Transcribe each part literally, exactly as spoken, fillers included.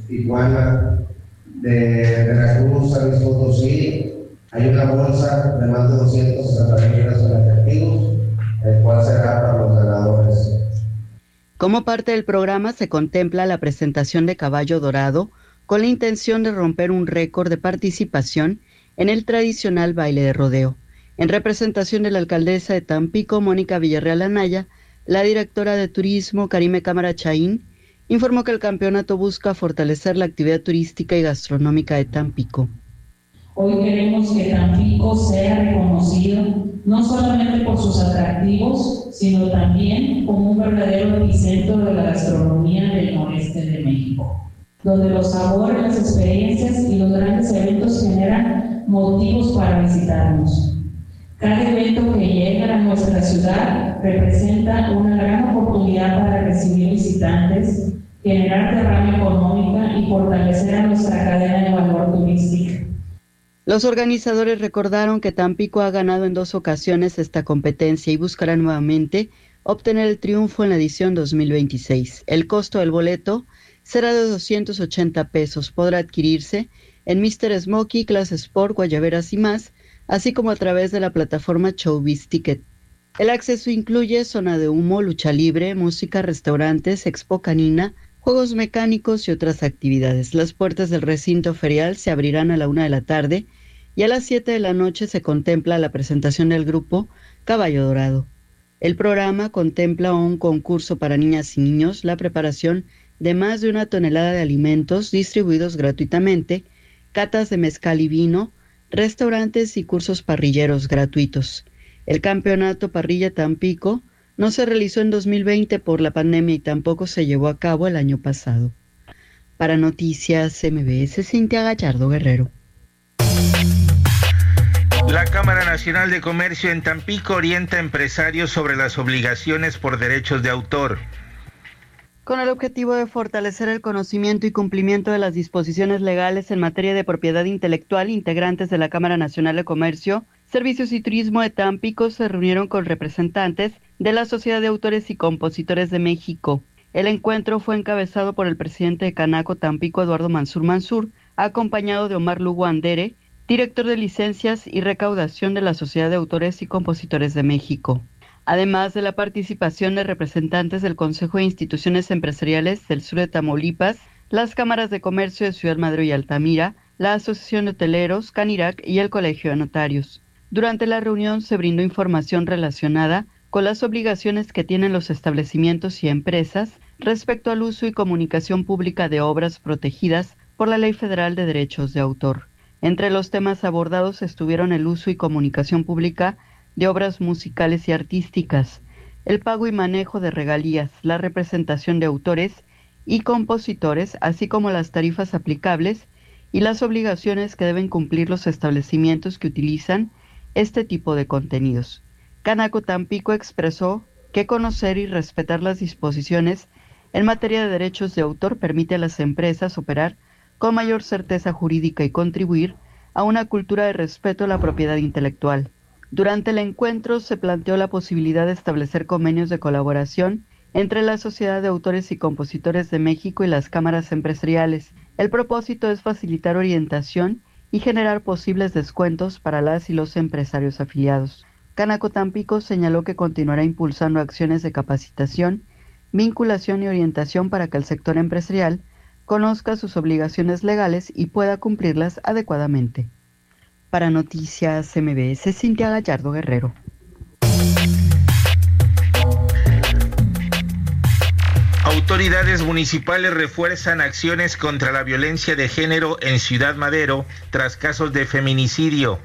Iguala, de Veracruz, San Luis Potosí, hay una bolsa de más de doscientos sesenta mil pesos en efectivos, el cual será para los ganadores. Como parte del programa se contempla la presentación de Caballo Dorado con la intención de romper un récord de participación en el tradicional baile de rodeo. En representación de la alcaldesa de Tampico, Mónica Villarreal Anaya, la directora de turismo, Karime Cámara Chaín, informó que el campeonato busca fortalecer la actividad turística y gastronómica de Tampico. Hoy queremos que Tampico sea reconocido no solamente por sus atractivos, sino también como un verdadero epicentro de la gastronomía del noreste de México, donde los sabores, las experiencias y los grandes eventos generan motivos para visitarnos. Cada evento que llega a nuestra ciudad representa una gran oportunidad para recibir visitantes, generar derrama económica y fortalecer a nuestra cadena de valor turística. Los organizadores recordaron que Tampico ha ganado en dos ocasiones esta competencia y buscará nuevamente obtener el triunfo en la edición dos mil veintiséis. El costo del boleto será de doscientos ochenta pesos. Podrá adquirirse en míster Smokey, Class Sport, Guayaberas y más, así como a través de la plataforma Showbiz Ticket. El acceso incluye zona de humo, lucha libre, música, restaurantes, expo canina, juegos mecánicos y otras actividades. Las puertas del recinto ferial se abrirán a la una de la tarde y a las siete de la noche se contempla la presentación del grupo Caballo Dorado. El programa contempla un concurso para niñas y niños, la preparación de más de una tonelada de alimentos distribuidos gratuitamente, catas de mezcal y vino, restaurantes y cursos parrilleros gratuitos. El campeonato Parrilla Tampico no se realizó en dos mil veinte por la pandemia y tampoco se llevó a cabo el año pasado. Para Noticias M B S, Cintia Gallardo Guerrero. La Cámara Nacional de Comercio en Tampico orienta a empresarios sobre las obligaciones por derechos de autor. Con el objetivo de fortalecer el conocimiento y cumplimiento de las disposiciones legales en materia de propiedad intelectual, integrantes de la Cámara Nacional de Comercio, Servicios y Turismo de Tampico se reunieron con representantes de la Sociedad de Autores y Compositores de México. El encuentro fue encabezado por el presidente de Canaco Tampico, Eduardo Mansur Mansur, acompañado de Omar Lugo Andere, director de licencias y recaudación de la Sociedad de Autores y Compositores de México. Además de la participación de representantes del Consejo de Instituciones Empresariales del sur de Tamaulipas, las cámaras de comercio de Ciudad Madero y Altamira, la Asociación de Hoteleros, Canirac y el Colegio de Notarios. Durante la reunión se brindó información relacionada con las obligaciones que tienen los establecimientos y empresas respecto al uso y comunicación pública de obras protegidas por la Ley Federal de Derechos de Autor. Entre los temas abordados estuvieron el uso y comunicación pública de obras musicales y artísticas, el pago y manejo de regalías, la representación de autores y compositores, así como las tarifas aplicables y las obligaciones que deben cumplir los establecimientos que utilizan este tipo de contenidos. Canaco Tampico expresó que conocer y respetar las disposiciones en materia de derechos de autor permite a las empresas operar con mayor certeza jurídica y contribuir a una cultura de respeto a la propiedad intelectual. Durante el encuentro se planteó la posibilidad de establecer convenios de colaboración entre la Sociedad de Autores y Compositores de México y las cámaras empresariales. El propósito es facilitar orientación y generar posibles descuentos para las y los empresarios afiliados. Canaco Tampico señaló que continuará impulsando acciones de capacitación, vinculación y orientación para que el sector empresarial conozca sus obligaciones legales y pueda cumplirlas adecuadamente. Para Noticias M B S, Cintia Gallardo Guerrero. Autoridades municipales refuerzan acciones contra la violencia de género en Ciudad Madero tras casos de feminicidio.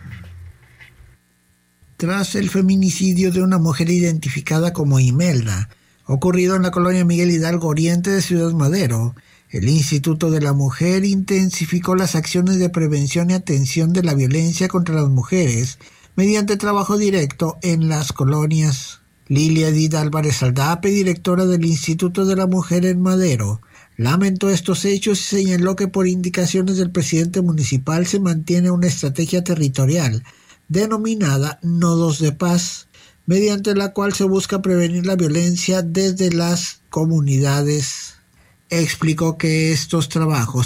Tras el feminicidio de una mujer identificada como Imelda, ocurrido en la colonia Miguel Hidalgo Oriente de Ciudad Madero, el Instituto de la Mujer intensificó las acciones de prevención y atención de la violencia contra las mujeres mediante trabajo directo en las colonias. Lilia Edith Álvarez Aldape, directora del Instituto de la Mujer en Madero, lamentó estos hechos y señaló que por indicaciones del presidente municipal se mantiene una estrategia territorial denominada Nodos de Paz, mediante la cual se busca prevenir la violencia desde las comunidades. Explicó que estos trabajos